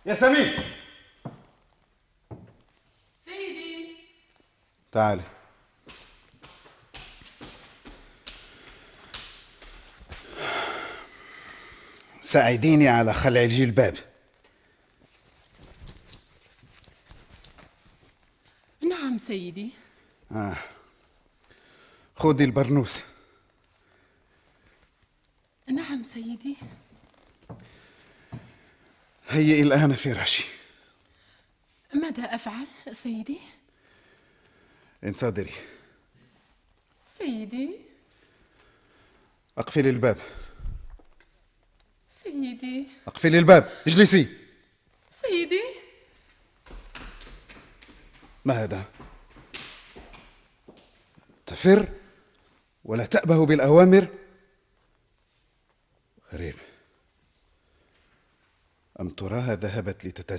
يا سمير. سيدي. تعالي. ساعديني على خلع الجلباب. نعم سيدي. خذي البرنوس. نعم سيدي. هيئي الآن فراشي. ماذا أفعل سيدي؟ انتظري. سيدي. اقفلي الباب. سيدي. اقفلي الباب، اجلسي. سيدي. ما هذا؟ تفر ولا تأبه بالأوامر؟ غريب. أم تراها ذهبت لتتزوج